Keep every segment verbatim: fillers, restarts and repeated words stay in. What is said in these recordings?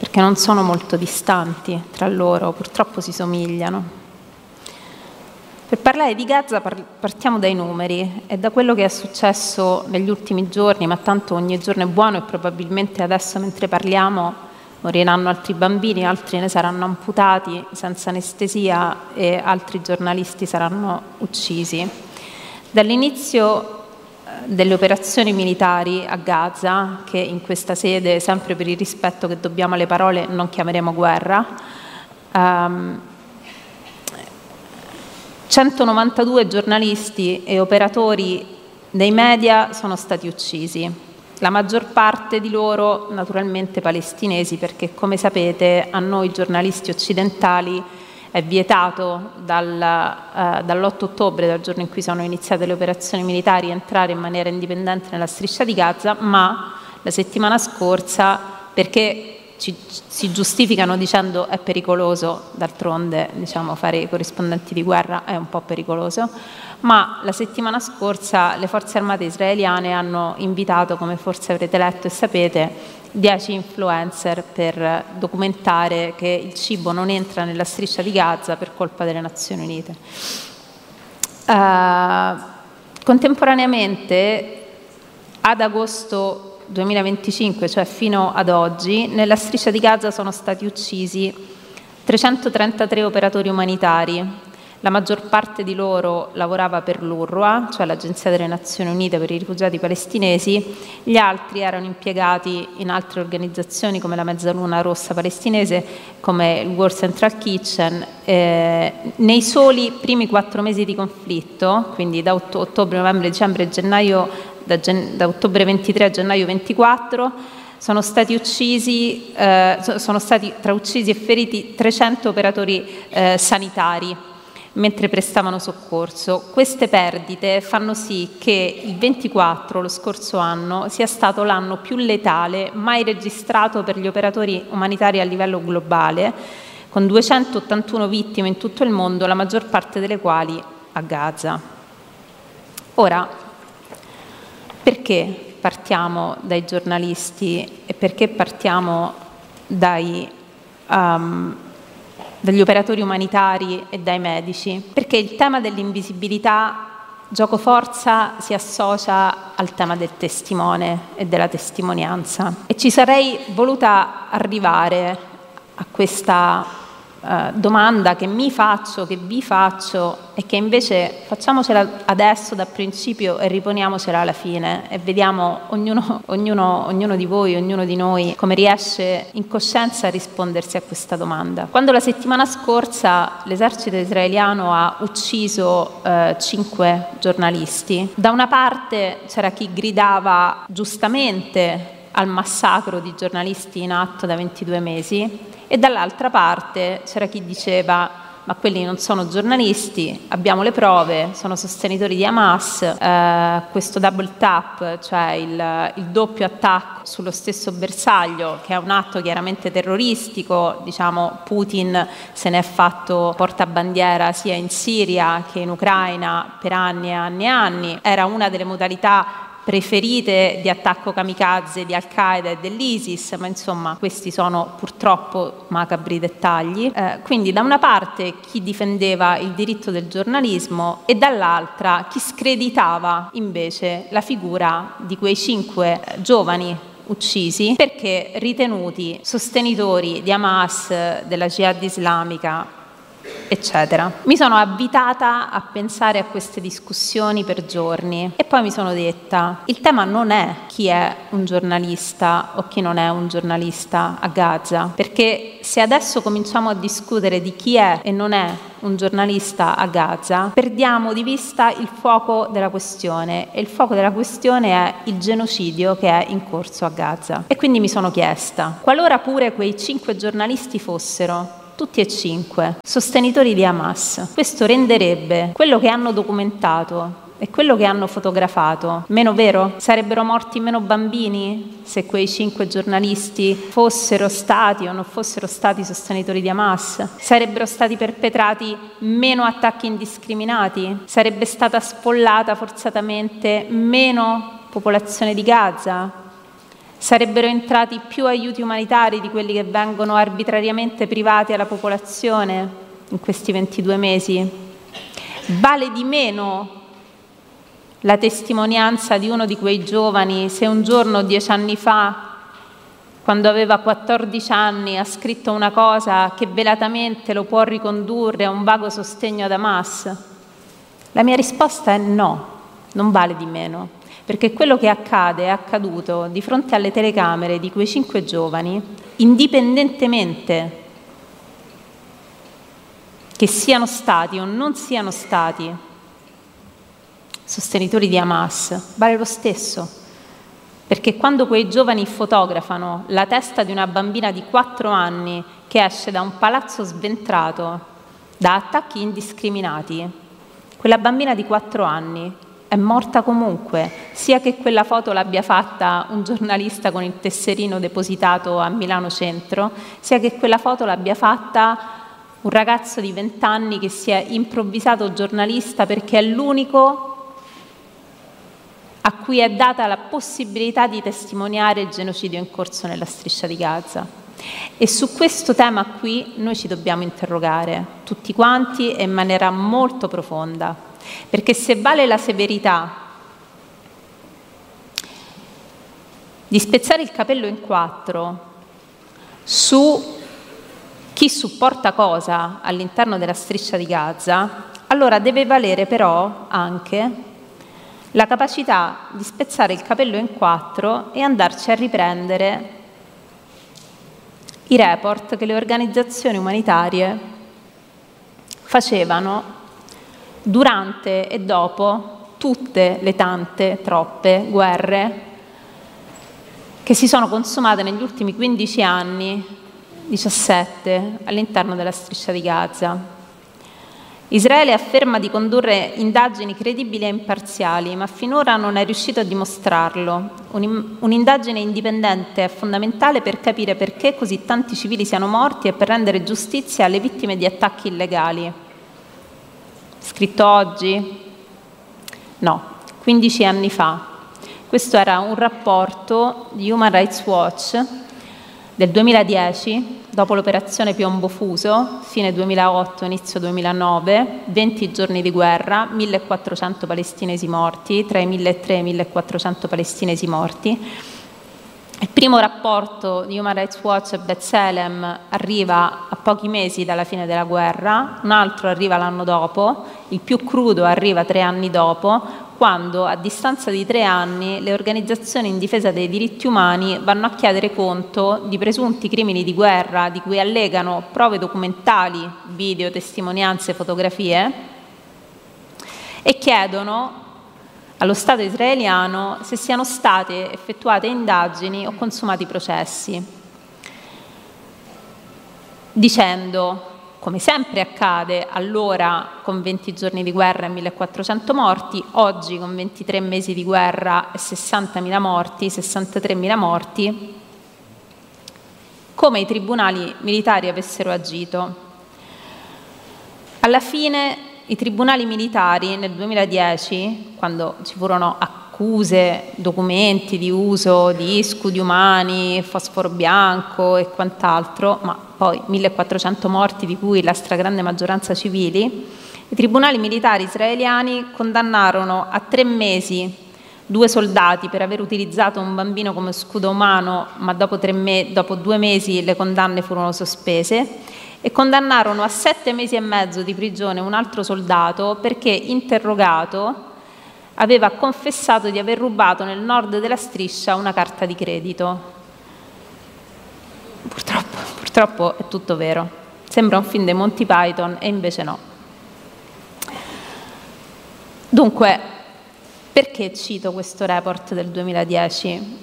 perché non sono molto distanti tra loro, purtroppo si somigliano. Per parlare di Gaza partiamo dai numeri e da quello che è successo negli ultimi giorni, ma tanto ogni giorno è buono e probabilmente adesso mentre parliamo moriranno altri bambini, altri ne saranno amputati senza anestesia e altri giornalisti saranno uccisi. Dall'inizio delle operazioni militari a Gaza, che in questa sede, sempre per il rispetto che dobbiamo alle parole, non chiameremo guerra, um, centonovantadue giornalisti e operatori dei media sono stati uccisi. La maggior parte di loro naturalmente palestinesi, perché come sapete a noi giornalisti occidentali è vietato dal, eh, dall'otto ottobre, dal giorno in cui sono iniziate le operazioni militari, entrare in maniera indipendente nella striscia di Gaza, ma la settimana scorsa, perché ci, si giustificano dicendo è pericoloso, d'altronde diciamo, fare i corrispondenti di guerra è un po' pericoloso, ma la settimana scorsa le forze armate israeliane hanno invitato, come forse avrete letto e sapete, dieci influencer per documentare che il cibo non entra nella striscia di Gaza per colpa delle Nazioni Unite. Uh, contemporaneamente, ad agosto duemilaventicinque, cioè fino ad oggi, nella striscia di Gaza sono stati uccisi trecentotrentatré operatori umanitari. La maggior parte di loro lavorava per l'UNRWA, cioè l'Agenzia delle Nazioni Unite per i rifugiati palestinesi, gli altri erano impiegati in altre organizzazioni come la Mezzaluna Rossa palestinese, come il World Central Kitchen. Eh, nei soli primi quattro mesi di conflitto, quindi da ott- ottobre, novembre, dicembre e gennaio, da, gen- da ottobre ventitré a gennaio ventiquattro, sono stati uccisi, eh, sono stati tra uccisi e feriti trecento operatori eh, sanitari mentre prestavano soccorso. Queste perdite fanno sì che il ventiquattro, lo scorso anno, sia stato l'anno più letale mai registrato per gli operatori umanitari a livello globale, con duecentottantuno vittime in tutto il mondo, la maggior parte delle quali a Gaza. Ora, perché partiamo dai giornalisti e perché partiamo dai um, dagli operatori umanitari e dai medici? Perché il tema dell'invisibilità gioco forza si associa al tema del testimone e della testimonianza. E ci sarei voluta arrivare a questa uh, domanda che mi faccio, che vi faccio e che invece facciamocela adesso da principio e riponiamocela alla fine e vediamo ognuno, ognuno, ognuno di voi, ognuno di noi come riesce in coscienza a rispondersi a questa domanda. Quando la settimana scorsa l'esercito israeliano ha ucciso eh, cinque giornalisti, da una parte c'era chi gridava giustamente al massacro di giornalisti in atto da ventidue mesi e dall'altra parte c'era chi diceva ma quelli non sono giornalisti, abbiamo le prove, sono sostenitori di Hamas, eh, questo double tap, cioè il, il doppio attacco sullo stesso bersaglio, che è un atto chiaramente terroristico, diciamo Putin se ne è fatto portabandiera sia in Siria che in Ucraina per anni e anni e anni, era una delle modalità preferite di attacco kamikaze di Al-Qaeda e dell'ISIS, ma insomma questi sono purtroppo macabri dettagli. Eh, quindi da una parte chi difendeva il diritto del giornalismo e dall'altra chi screditava invece la figura di quei cinque eh, giovani uccisi perché ritenuti sostenitori di Hamas, della Jihad islamica, eccetera. Mi sono avvitata a pensare a queste discussioni per giorni e poi mi sono detta il tema non è chi è un giornalista o chi non è un giornalista a Gaza, perché se adesso cominciamo a discutere di chi è e non è un giornalista a Gaza, perdiamo di vista il fuoco della questione e il fuoco della questione è il genocidio che è in corso a Gaza. E quindi mi sono chiesta, qualora pure quei cinque giornalisti fossero tutti e cinque sostenitori di Hamas, questo renderebbe quello che hanno documentato e quello che hanno fotografato meno vero? Sarebbero morti meno bambini se quei cinque giornalisti fossero stati o non fossero stati sostenitori di Hamas? Sarebbero stati perpetrati meno attacchi indiscriminati? Sarebbe stata spollata forzatamente meno popolazione di Gaza? Sarebbero entrati più aiuti umanitari di quelli che vengono arbitrariamente privati alla popolazione in questi ventidue mesi? Vale di meno la testimonianza di uno di quei giovani se un giorno, dieci anni fa, quando aveva quattordici anni, ha scritto una cosa che velatamente lo può ricondurre a un vago sostegno ad Hamas? La mia risposta è no, non vale di meno. Perché quello che accade è accaduto di fronte alle telecamere di quei cinque giovani, indipendentemente che siano stati o non siano stati sostenitori di Hamas, vale lo stesso. Perché quando quei giovani fotografano la testa di una bambina di quattro anni che esce da un palazzo sventrato da attacchi indiscriminati, quella bambina di quattro anni è morta comunque, sia che quella foto l'abbia fatta un giornalista con il tesserino depositato a Milano Centro, sia che quella foto l'abbia fatta un ragazzo di vent'anni che si è improvvisato giornalista perché è l'unico a cui è data la possibilità di testimoniare il genocidio in corso nella Striscia di Gaza. E su questo tema qui noi ci dobbiamo interrogare, tutti quanti e in maniera molto profonda. Perché se vale la severità di spezzare il capello in quattro su chi supporta cosa all'interno della Striscia di Gaza, allora deve valere però anche la capacità di spezzare il capello in quattro e andarci a riprendere i report che le organizzazioni umanitarie facevano durante e dopo tutte le tante, troppe guerre che si sono consumate negli ultimi quindici anni, diciassette, all'interno della Striscia di Gaza. Israele afferma di condurre indagini credibili e imparziali, ma finora non è riuscito a dimostrarlo. Un'indagine indipendente è fondamentale per capire perché così tanti civili siano morti e per rendere giustizia alle vittime di attacchi illegali. Scritto oggi? No, quindici anni fa. Questo era un rapporto di Human Rights Watch del duemiladieci, dopo l'operazione Piombo Fuso, fine duemilaotto, inizio duemilanove, venti giorni di guerra, millequattrocento palestinesi morti, tra i milletrecento e i millequattrocento palestinesi morti. Il primo rapporto di Human Rights Watch a B'Tselem arriva a pochi mesi dalla fine della guerra, un altro arriva l'anno dopo, il più crudo arriva tre anni dopo, quando a distanza di tre anni le organizzazioni in difesa dei diritti umani vanno a chiedere conto di presunti crimini di guerra di cui allegano prove documentali, video, testimonianze, fotografie e chiedono allo Stato israeliano se siano state effettuate indagini o consumati processi, dicendo, come sempre accade, allora con venti giorni di guerra e millequattrocento morti, oggi con ventitré mesi di guerra e sessantamila morti, sessantatremila morti, come i tribunali militari avessero agito. Alla fine i tribunali militari nel duemiladieci, quando ci furono accuse, documenti di uso di scudi umani, fosforo bianco e quant'altro, ma poi millequattrocento morti di cui la stragrande maggioranza civili, i tribunali militari israeliani condannarono a tre mesi due soldati per aver utilizzato un bambino come scudo umano, ma dopo, tre me- dopo due mesi le condanne furono sospese, e condannarono a sette mesi e mezzo di prigione un altro soldato perché, interrogato, aveva confessato di aver rubato nel nord della striscia una carta di credito. Purtroppo, purtroppo è tutto vero. Sembra un film dei Monty Python e invece no. Dunque, perché cito questo report del duemiladieci?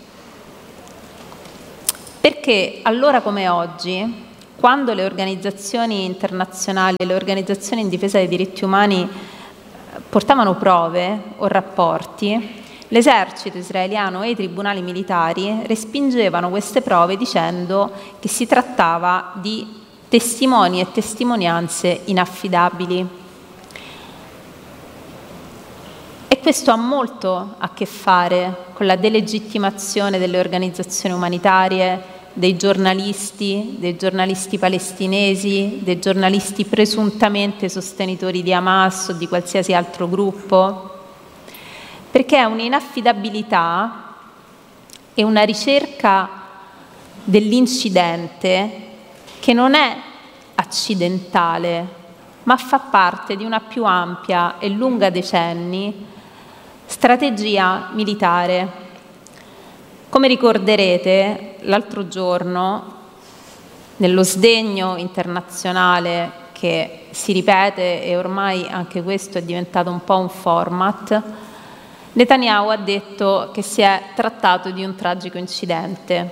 Perché allora come oggi, quando le organizzazioni internazionali, le organizzazioni in difesa dei diritti umani portavano prove o rapporti, l'esercito israeliano e i tribunali militari respingevano queste prove dicendo che si trattava di testimoni e testimonianze inaffidabili. E questo ha molto a che fare con la delegittimazione delle organizzazioni umanitarie, dei giornalisti, dei giornalisti palestinesi, dei giornalisti presuntamente sostenitori di Hamas o di qualsiasi altro gruppo, perché è un'inaffidabilità e una ricerca dell'incidente che non è accidentale, ma fa parte di una più ampia e lunga decenni strategia militare. Come ricorderete, l'altro giorno, nello sdegno internazionale che si ripete e ormai anche questo è diventato un po' un format, Netanyahu ha detto che si è trattato di un tragico incidente.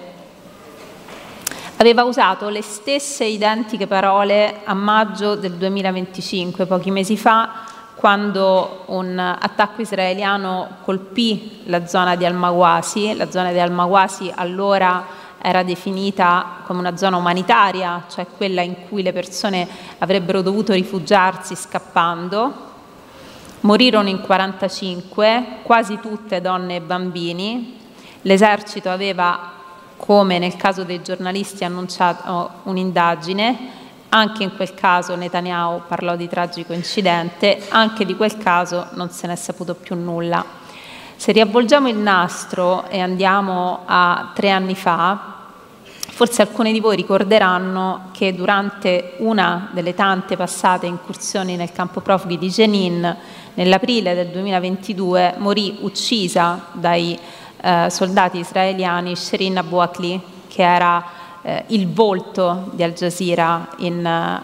Aveva usato le stesse identiche parole a maggio del duemilaventicinque, pochi mesi fa, quando un attacco israeliano colpì la zona di Al-Mawasi. La zona di Al-Mawasi allora era definita come una zona umanitaria, cioè quella in cui le persone avrebbero dovuto rifugiarsi scappando. Morirono in quarantacinque, quasi tutte donne e bambini. L'esercito aveva, come nel caso dei giornalisti, annunciato un'indagine. Anche in quel caso Netanyahu parlò di tragico incidente, anche di quel caso non se n'è saputo più nulla. Se riavvolgiamo il nastro e andiamo a tre anni fa, forse alcuni di voi ricorderanno che durante una delle tante passate incursioni nel campo profughi di Jenin, nell'aprile del duemilaventidue, morì uccisa dai eh, soldati israeliani Shirin Abu Akleh, che era il volto di Al Jazeera in,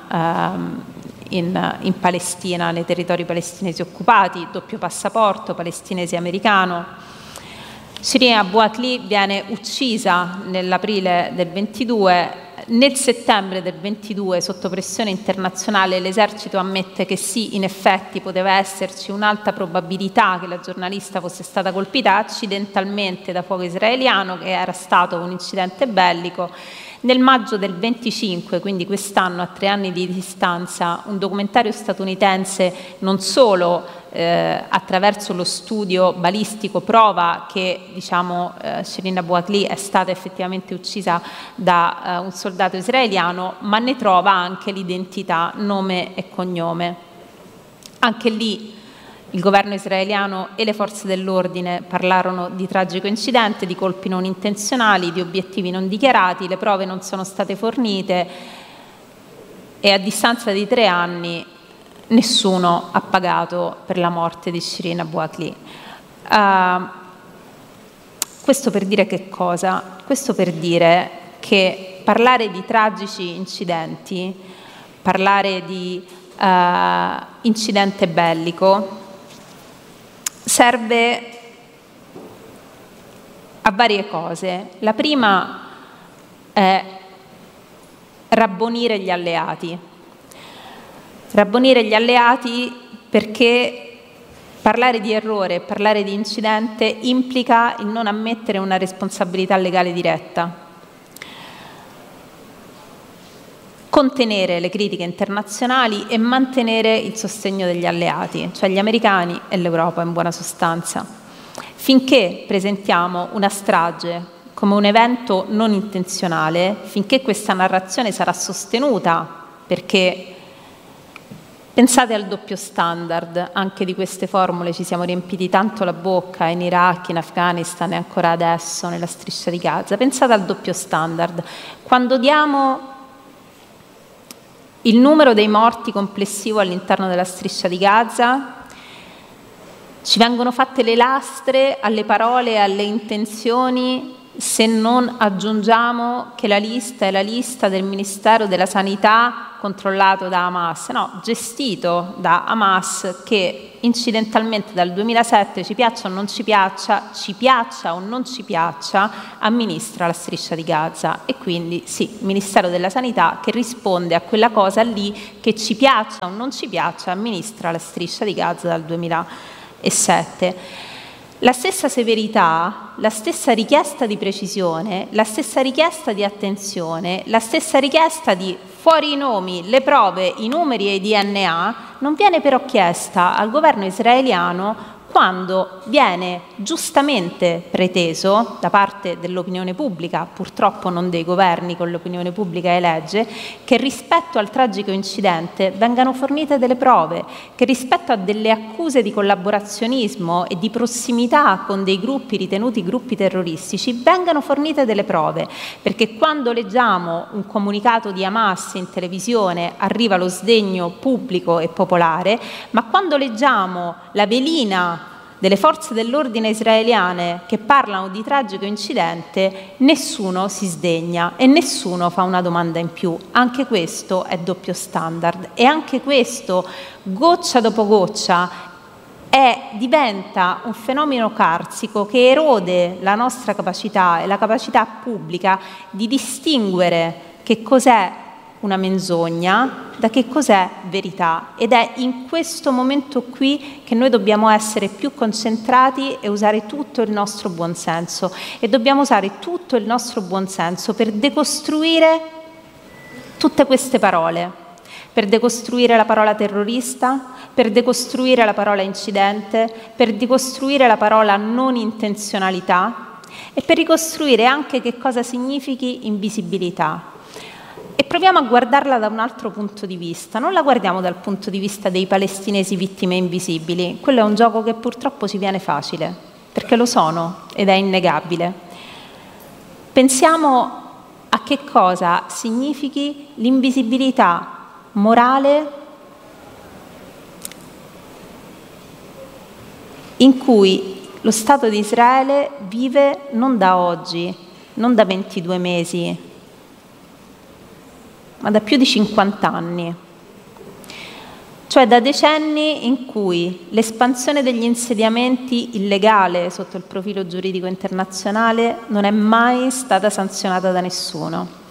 uh, in, in Palestina, nei territori palestinesi occupati, doppio passaporto palestinese-americano. Shirin Abu Akleh viene uccisa nell'aprile del ventidue. Nel settembre del ventidue, sotto pressione internazionale, l'esercito ammette che sì, in effetti poteva esserci un'alta probabilità che la giornalista fosse stata colpita accidentalmente da fuoco israeliano, che era stato un incidente bellico. Nel maggio del venticinque, quindi quest'anno, a tre anni di distanza, un documentario statunitense non solo eh, attraverso lo studio balistico prova che diciamo, eh, Shirin Abu Akleh è stata effettivamente uccisa da eh, un soldato israeliano, ma ne trova anche l'identità, nome e cognome. Anche lì il governo israeliano e le forze dell'ordine parlarono di tragico incidente, di colpi non intenzionali, di obiettivi non dichiarati, le prove non sono state fornite e a distanza di tre anni nessuno ha pagato per la morte di Shirin Abu Akleh. Uh, questo per dire che cosa? Questo per dire che parlare di tragici incidenti, parlare di uh, incidente bellico, serve a varie cose. La prima è rabbonire gli alleati. Rabbonire gli alleati perché parlare di errore, parlare di incidente implica il non ammettere una responsabilità legale diretta. Contenere le critiche internazionali e mantenere il sostegno degli alleati, cioè gli americani e l'Europa in buona sostanza. Finché presentiamo una strage come un evento non intenzionale, finché questa narrazione sarà sostenuta, perché pensate al doppio standard, anche di queste formule ci siamo riempiti tanto la bocca in Iraq, in Afghanistan e ancora adesso nella striscia di Gaza, pensate al doppio standard. Quando diamo il numero dei morti complessivo all'interno della striscia di Gaza, ci vengono fatte le lastre alle parole e alle intenzioni se non aggiungiamo che la lista è la lista del Ministero della Sanità controllato da Hamas, no, gestito da Hamas, che incidentalmente dal duemilasette, ci piaccia o non ci piaccia, ci piaccia o non ci piaccia, amministra la striscia di Gaza. E quindi sì, Ministero della Sanità che risponde a quella cosa lì che ci piaccia o non ci piaccia, amministra la striscia di Gaza dal duemilasette. La stessa severità, la stessa richiesta di precisione, la stessa richiesta di attenzione, la stessa richiesta di fuori i nomi, le prove, i numeri e i D N A non viene però chiesta al governo israeliano quando viene giustamente preteso da parte dell'opinione pubblica, purtroppo non dei governi con l'opinione pubblica elegge, che rispetto al tragico incidente vengano fornite delle prove, che rispetto a delle accuse di collaborazionismo e di prossimità con dei gruppi ritenuti gruppi terroristici vengano fornite delle prove, perché quando leggiamo un comunicato di Hamas in televisione arriva lo sdegno pubblico e popolare, ma quando leggiamo la velina delle forze dell'ordine israeliane che parlano di tragico incidente, nessuno si sdegna e nessuno fa una domanda in più. Anche questo è doppio standard e anche questo, goccia dopo goccia, è, diventa un fenomeno carsico che erode la nostra capacità e la capacità pubblica di distinguere che cos'è una menzogna da che cos'è verità, ed è in questo momento qui che noi dobbiamo essere più concentrati e usare tutto il nostro buonsenso, e dobbiamo usare tutto il nostro buonsenso per decostruire tutte queste parole, per decostruire la parola terrorista, per decostruire la parola incidente, per decostruire la parola non intenzionalità e per ricostruire anche che cosa significhi invisibilità. E proviamo a guardarla da un altro punto di vista, non la guardiamo dal punto di vista dei palestinesi vittime invisibili, quello è un gioco che purtroppo ci viene facile, perché lo sono ed è innegabile. Pensiamo a che cosa significhi l'invisibilità morale in cui lo Stato di Israele vive non da oggi, non da ventidue mesi, ma da più di cinquanta anni, cioè da decenni in cui l'espansione degli insediamenti illegale sotto il profilo giuridico internazionale non è mai stata sanzionata da nessuno.